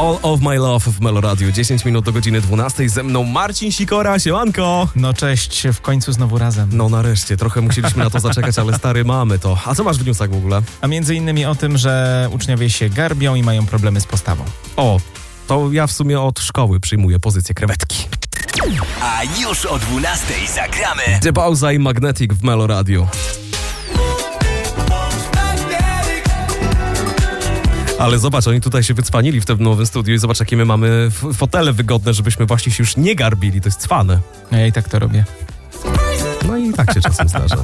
All of my love w Meloradiu. 10 minut do godziny 12. Ze mną Marcin Sikora, siemanko. No cześć, w końcu znowu razem. No nareszcie, trochę musieliśmy na to zaczekać, ale stary, mamy to. A co masz w newsach w ogóle? A między innymi o tym, że uczniowie się garbią i mają problemy z postawą. O, to ja w sumie od szkoły przyjmuję pozycję krewetki. A już o 12 zagramy The Bauza i Magnetic w Meloradiu. Ale zobacz, oni tutaj się wycwanili w tym nowym studiu i zobacz, jakie my mamy fotele wygodne, żebyśmy właśnie się już nie garbili. To jest cwane. No ja i tak to robię. No i tak się czasem zdarza.